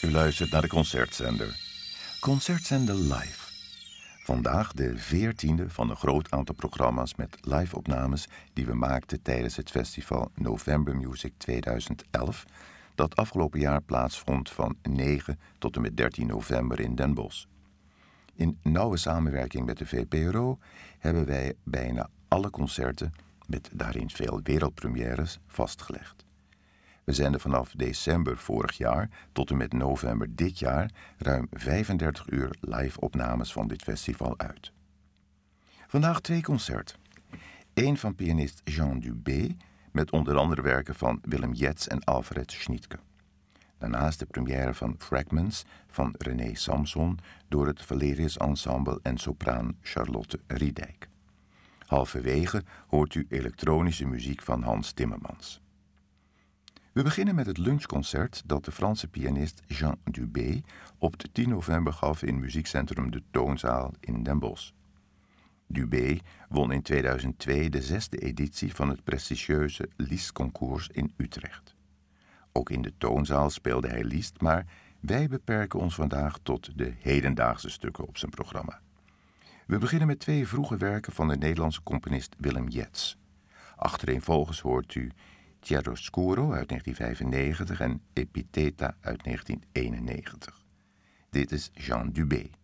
U luistert naar de Concertzender. Concertzender Live. Vandaag de 14e van een groot aantal programma's met live-opnames die we maakten tijdens het festival November Music 2011, dat afgelopen jaar plaatsvond van 9 tot en met 13 november in Den Bosch. In nauwe samenwerking met de VPRO hebben wij bijna alle concerten, met daarin veel wereldpremières, vastgelegd. We zenden vanaf december vorig jaar tot en met november dit jaar ruim 35 uur live-opnames van dit festival uit. Vandaag 2 concerten. Eén van pianist Jean Dubé, met onder andere werken van Willem Jetz en Alfred Schnittke. Daarnaast de première van Fragments van René Samson door het Valerius Ensemble en sopraan Charlotte Riedijk. Halverwege hoort u elektronische muziek van Hans Timmermans. We beginnen met het lunchconcert dat de Franse pianist Jean Dubé op de 10 november gaf in muziekcentrum De Toonzaal in Den Bosch. Dubé won in 2002 de 6e editie van het prestigieuze Liszt-concours in Utrecht. Ook in de Toonzaal speelde hij Liszt, maar wij beperken ons vandaag tot de hedendaagse stukken op zijn programma. We beginnen met 2 vroege werken van de Nederlandse componist Willem Jetz. Achtereenvolgens hoort u Chiaroscuro uit 1995 en Epitheta uit 1991. Dit is Jean Dubé.